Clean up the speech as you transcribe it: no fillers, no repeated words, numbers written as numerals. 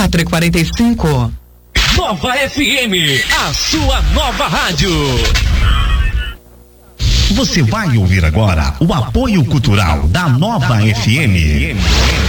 4h45. Nova FM, a sua nova rádio. Você vai ouvir agora o apoio cultural da Nova FM.